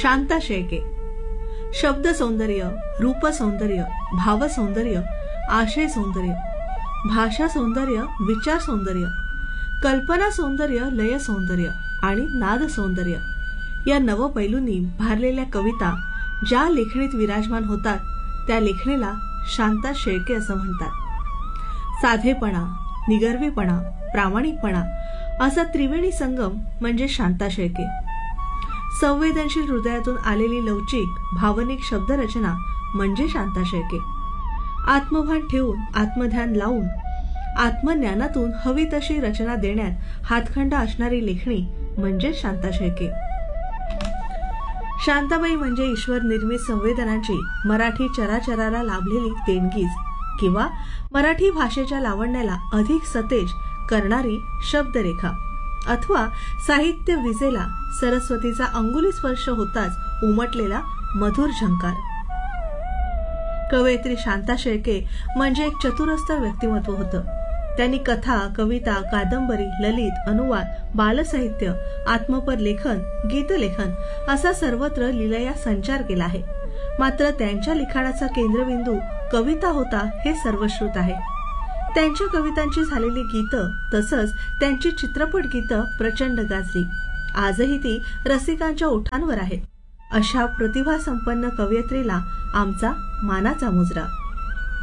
शांता शेळके. शब्द सौंदर्य, रूप सौंदर्य, भाव सौंदर्य, आशय सौंदर्य, भाषा सौंदर्य, विचार सौंदर्य, कल्पना सौंदर्य, लय सौंदर्य आणि नाद सौंदर्य या नवपैलूंनी भारलेल्या कविता ज्या लेखणीत विराजमान होतात त्या लेखणीला शांता शेळके असं म्हणतात. साधेपणा, निगर्वीपणा, प्रामाणिकपणा असा त्रिवेणी संगम म्हणजे शांता शेळके. संवेदनशील हृदयातून आलेली लवचिक भावनिक शब्दरचना म्हणजे शांता शेळके. आत्मभान ठेवून, आत्मध्यान लावून, आत्मज्ञानातून हवी तशी रचना देण्यात हातखंडा असणारी लेखणी म्हणजे शांता शेळके. शांताबाई म्हणजे ईश्वर निर्मित संवेदनांची मराठी चराचराला लाभलेली देणगीच किंवा मराठी भाषेच्या लावण्याला अधिक सतेज करणारी शब्दरेखा अथवा साहित्य विजेला सरस्वतीचा अंगुली स्पर्श होताच उमटलेला मधुर झंकार. कवयित्री शांता शेळके म्हणजे एक चतुरस्र व्यक्तिमत्व होतं. त्यांनी कथा, कविता, कादंबरी, ललित, अनुवाद, बालसाहित्य, आत्मपद लेखन, गीतलेखन असा सर्वत्र लीलया संचार केला आहे. मात्र त्यांच्या लिखाणाचा केंद्रबिंदू कविता होता हे सर्वश्रुत आहे. त्यांच्या कवितांची झालेली गीतं तसंच त्यांची चित्रपट गीतं प्रचंड गाजली. आजही ती रसिकांच्या ओठांवर आहेत. अशा प्रतिभासंपन्न कवयित्रीला आमचा मानाचा मुजरा.